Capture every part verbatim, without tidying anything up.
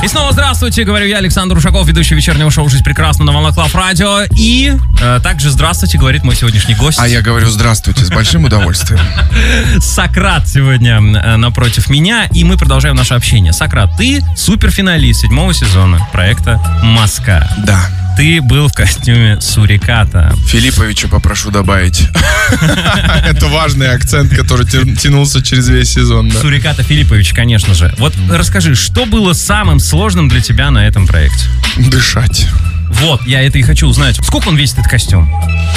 И снова здравствуйте, говорю я, Александр Ушаков, ведущий вечернего шоу «Жизнь прекрасна» на Волнах Лав Радио. И э, также здравствуйте, говорит мой сегодняшний гость. А я говорю здравствуйте, с большим удовольствием. Сократ сегодня э, напротив меня, и мы продолжаем наше общение. Сократ, ты суперфиналист седьмого сезона проекта «Маска». Да. Ты был в костюме суриката. Филипповича попрошу добавить. Это важный акцент, который тянулся через весь сезон. Да. Суриката Филиппович, конечно же. Вот расскажи, что было самым сложным для тебя на этом проекте? Дышать. Вот, я это и хочу узнать. Сколько он весит, этот костюм?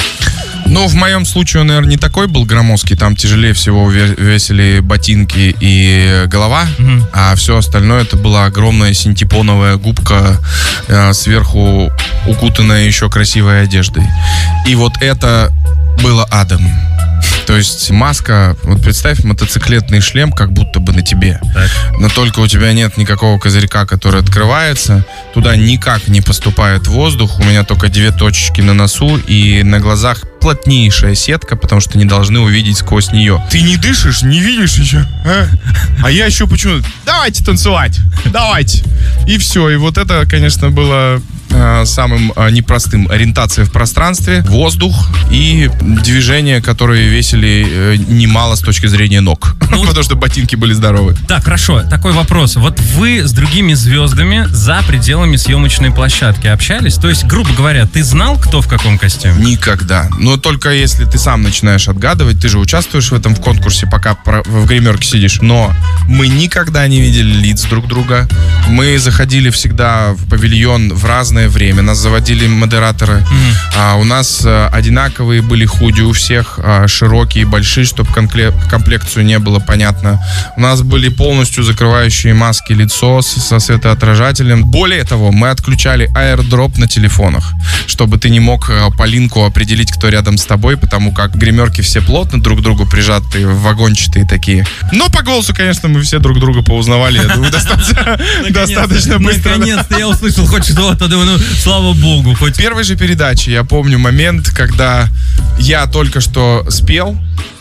Ну, в моем случае он, наверное, не такой был громоздкий. Там тяжелее всего весили ботинки и голова. Mm-hmm. А все остальное это была огромная синтепоновая губка, э, сверху укутанная еще красивой одеждой. И вот это было адом. То есть маска, вот представь, мотоциклетный шлем как будто бы на тебе. Так. Но только у тебя нет никакого козырька, который открывается. Туда никак не поступает воздух. У меня только две точечки на носу и на глазах плотнейшая сетка, потому что не должны увидеть сквозь нее. Ты не дышишь, не видишь еще? А, а я еще почему-то... Давайте танцевать! Давайте! И все. И вот это, конечно, было... самым непростым. Ориентация в пространстве, воздух и движения, которые весили немало с точки зрения ног. Ну, потому что ботинки были здоровы. Так, хорошо. Такой вопрос. Вот вы с другими звездами за пределами съемочной площадки общались? То есть, грубо говоря, ты знал, кто в каком костюме? Никогда. Но только если ты сам начинаешь отгадывать, ты же участвуешь в этом в конкурсе, пока в гримерке сидишь. Но мы никогда не видели лиц друг друга. Мы заходили всегда в павильон в разные время. Нас заводили модераторы. Mm-hmm. А, у нас а, одинаковые были худи у всех, а, широкие, большие, чтобы компле- комплекцию не было понятно. У нас были полностью закрывающие маски лицо с, со светоотражателем. Более того, мы отключали аирдроп на телефонах, чтобы ты не мог а, по линку определить, кто рядом с тобой, потому как гримерки все плотно друг к другу прижатые, вагончатые такие. Но по голосу, конечно, мы все друг друга поузнавали. Я думаю, достаточно быстро. Наконец-то я услышал хоть что-то. Думаю, ну, слава богу. Хоть... В первой же передаче я помню момент, когда я только что спел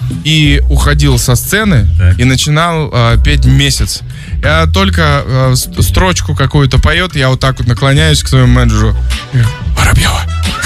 и уходил со сцены, так. и начинал э, петь «Месяц». Я только э, строчку какую-то поет, я вот так вот наклоняюсь к своему менеджеру. Воробьева.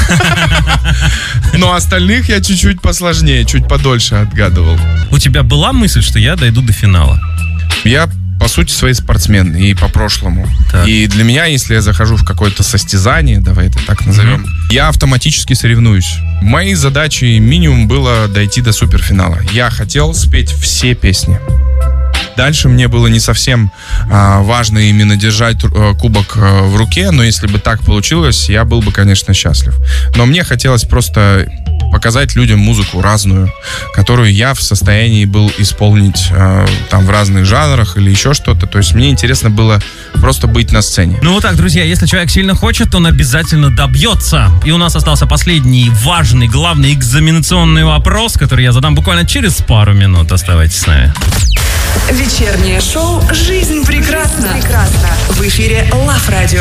Но остальных я чуть-чуть посложнее, чуть подольше отгадывал. У тебя была мысль, что я дойду до финала? Я по сути своей спортсмен и по прошлому. Так. И для меня, если я захожу в какое-то состязание, давай это так назовем, mm-hmm. я автоматически соревнуюсь. Моей задачей минимум было дойти до суперфинала. Я хотел спеть все песни. Дальше мне было не совсем а, важно именно держать а, кубок а, в руке, но если бы так получилось, я был бы, конечно, счастлив. Но мне хотелось просто показать людям музыку разную, которую я в состоянии был исполнить э, там в разных жанрах или еще что-то. То есть мне интересно было просто быть на сцене. Ну вот так, друзья, если человек сильно хочет, он обязательно добьется. И у нас остался последний важный, главный экзаменационный вопрос, который я задам буквально через пару минут. Оставайтесь с нами. Вечернее шоу «Жизнь прекрасна». В эфире Лав Радио.